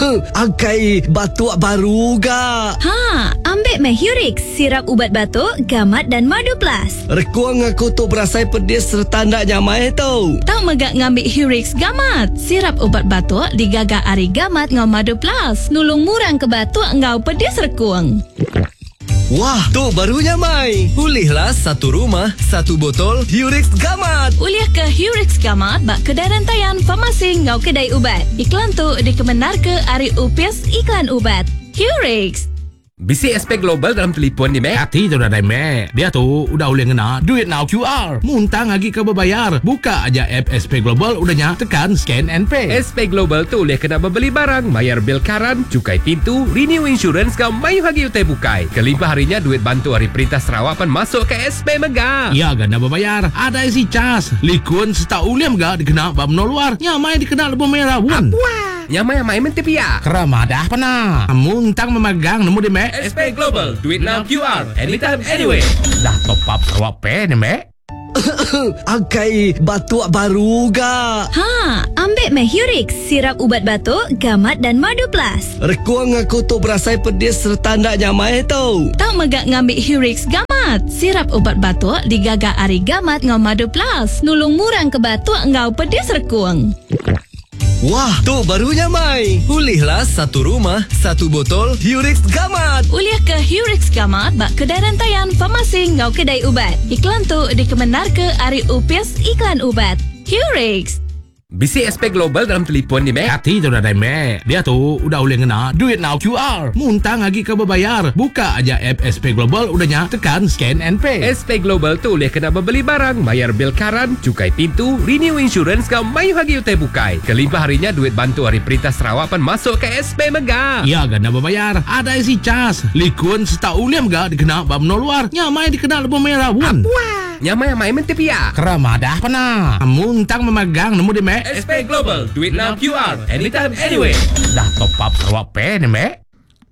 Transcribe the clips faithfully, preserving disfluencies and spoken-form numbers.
Angkai batuk baru ga? Ha, ambil Mahurix, sirap ubat batuk, gamat dan madu plus. Rekuang aku tu berasai pedis serta ndak nyamai tu. Tak megak ngambil Hurix gamat, sirap ubat batuk digagak ari gamat ngau madu plus. Nulung murang ke batuk ngau pedis rekuang. Wah, tu barunya Mai. Pulihlah satu rumah, satu botol Hurix Gamat. Uliah ke Hurix gamat bak kedai rantaian farmasi ngau kedai ubat. Iklan tu dikebenar ke ari upis iklan ubat. Hurix. Bisi S P Global dalam telefon ni, Mek. Hati tu dah dah, Mek. Dia tu udah boleh ngena duit now Q R. Muntang lagi ke berbayar. Buka aja app S P Global udahnya, tekan scan and pay. S P Global tu boleh kena membeli barang, bayar bil karan, cukai pintu, renew insurance kau mayu hagi utai bukai. Kelimpah harinya duit bantu hari Perintah Sarawak pan masuk ke S P Mega. Ya, gana berbayar. Ada isi cas. Likun seta uliam ga dikena bab no luar. Nyamai dikena lebu merah pun. Nyamai-nyamai mentepia. Keramadah pernah. Muntang memegang nemu di, Mek. S P Global, duit now Q R, anytime, anyway. Dah top up Sarawak Pay ni, Mek. Angkai batuk baru ga? Ha, ambil Mahurix, sirap ubat batuk, gamat dan madu plus. Rekuang aku tu berasai pedis serta ndak nyamai tu. Tak megak ngambil Hurix gamat, sirap ubat batuk digagak ari gamat ngau madu plus. Nulung murang ke batuk ngau pedis rekuang. Wah, tu barunya Mai. Pulihlah satu rumah, satu botol Hurix Gamat. Uliah ke Hurix gamat bak kedai rantaian farmasi ngau kedai ubat. Iklan tu dikebenar ke ari upis iklan ubat. Hurix. Bisi S P Global dalam telefon ni, Mek. Hati tu dah dah, Mek. Dia tu udah boleh ngena duit now Q R. Muntang lagi ke berbayar. Buka aja app S P Global udahnya, tekan scan and pay. S P Global tu boleh kena membeli barang, bayar bil karan, cukai pintu, renew insurance kau mayu hagi utai bukai. Kelimpah harinya duit bantu hari Perintah Sarawak pan masuk ke S P Mega. Ya, gana berbayar. Ada isi cas. Likun seta uliam ga dikena bab no luar. Nyamai dikena lebu merah pun. Nyamai-nyamai mentepia. Keramadah pernah. Muntang memegang nemu di, Mek. S P Global, duit now Q R, anytime, anyway. Dah top up Sarawak Pay ni, Mek.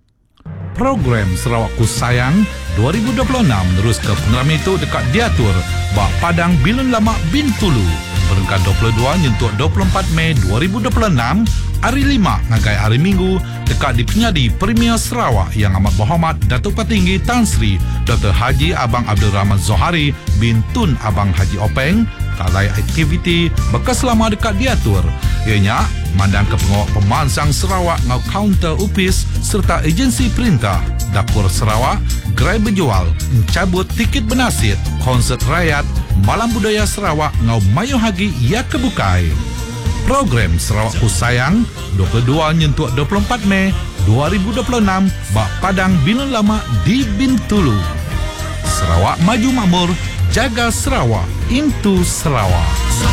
Program Sarawakku Sayang dua ribu dua puluh enam terus ke pengeram itu dekat diatur Bak Padang Bilun Lama Bintulu. Berengkat dua puluh dua nyentuh dua puluh empat Mei dua ribu dua puluh enam, hari lima ngagai hari Minggu dekat di Penyadi Premier Sarawak yang amat berhormat Datuk Petinggi Tan Sri Doktor Haji Abang Abdul Rahman Zohari bin Tun Abang Haji Openg. Talai aktiviti bekas lama dekat diatur. Ianya mandang ke pengawal pemansang Sarawak ngau kaunter upis serta agensi perintah Dapur Sarawak, gerai berjual, mencabut tiket bernasid, konsert rakyat, malam budaya Sarawak ngau mayu hagi ia kebukai. Program Sarawakku Sayang dua puluh dua nyentuh dua puluh empat Mei dua ribu dua puluh enam Bak Padang Bilun Lama di Bintulu. Sarawak maju makmur, jaga Sarawak, into Sarawak.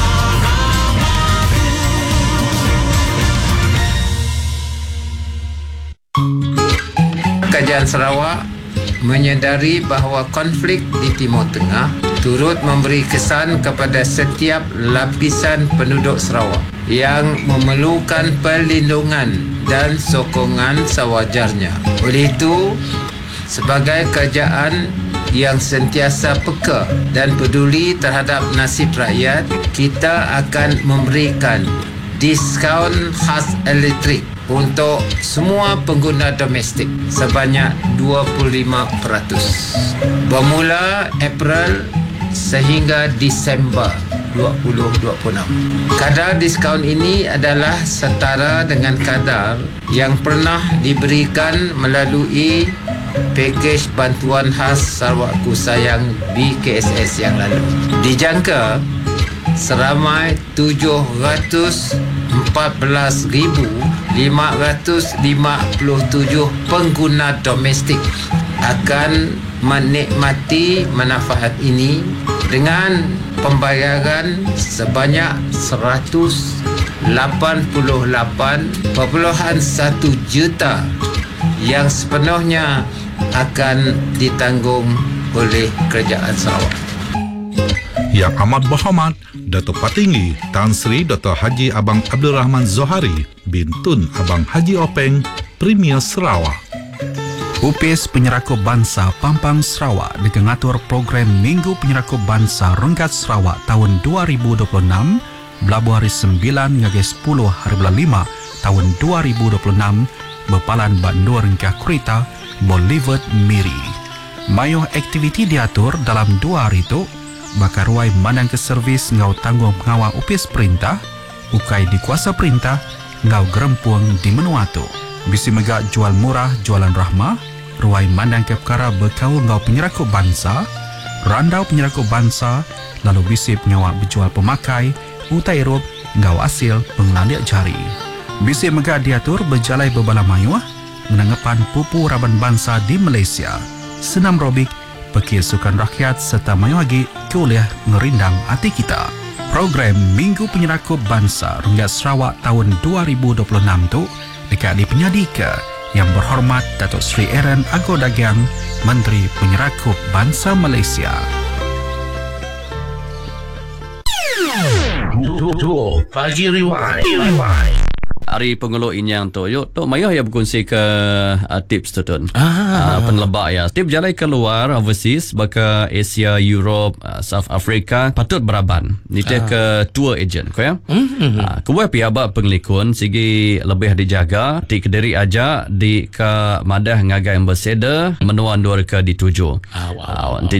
Kerajaan Sarawak menyedari bahawa konflik di Timur Tengah turut memberi kesan kepada setiap lapisan penduduk Sarawak yang memerlukan perlindungan dan sokongan sewajarnya. Oleh itu, sebagai kerajaan yang sentiasa peka dan peduli terhadap nasib rakyat, kita akan memberikan diskaun khas elektrik untuk semua pengguna domestik sebanyak dua puluh lima peratus bermula April sehingga Disember dua ribu dua puluh enam. Kadar diskaun ini adalah setara dengan kadar yang pernah diberikan melalui pakej bantuan khas Sarawakku Sayang B K S S yang lalu. Dijangka seramai tujuh ratus empat belas ribu lima ratus lima puluh tujuh pengguna domestik akan menikmati manfaat ini dengan pembayaran sebanyak seratus lapan puluh lapan perpuluhan satu juta yang sepenuhnya akan ditanggung oleh Kerajaan Sarawak. Yang amat berhormat Datuk Petinggi Tan Sri Doktor Haji Abang Abdul Rahman Zohari bin Tun Abang Haji Openg, Premier Sarawak. Upis Penyerakup Bangsa Pampang Sarawak mengatur program Minggu Penyerakup Bangsa Renggat Sarawak tahun dua ribu dua puluh enam belabuh hari sembilan hingga sepuluh hari bulan lima tahun dua ribu dua puluh enam berpalan bandur ke kereta Bolivert Miri. Mayuh aktiviti diatur dalam dua hari itu, bakar ruai mandang ke servis ngau tanggung pengawal upis perintah, ukai di kuasa perintah, ngau gerempuang di menua tu. Bisi megak jual murah jualan rahmah, ruai mandang ke perkara berkaul ngau penyerakup bangsa, randau penyerakup bangsa, lalu bisi pengawal berjual pemakai, utai rup ngau hasil pengelandiak jari. Bisi megak diatur berjalai berbala mayuah, menanggapan pupu raban bangsa di Malaysia. Senam robik, pekir sukan rakyat serta mayuh lagi kuliah ngerindang hati kita. Program Minggu Penyerakup Bangsa Runggat Sarawak tahun dua ribu dua puluh enam tu dekat di penyadika Yang Berhormat Datuk Seri Aaron Ago Dagiang, Menteri Penyerakup Bangsa Malaysia. Pagi Rewind. Hari pengeluk inyang tu, yuk tu mayuh ya berkongsi ke uh, tips tu tun. Ah. Uh, penlebak ya. Tip jalan keluar overseas baka Asia, Europe, uh, South Africa patut beraban. Ni ah. ke tour agent ko ya. Mm-hmm. Uh, kuwe pi aba penglikun sigi lebih dijaga di Kediri aja di ke madah ngagai ambassador menuan dua ke dituju. Ah, wow. Uh,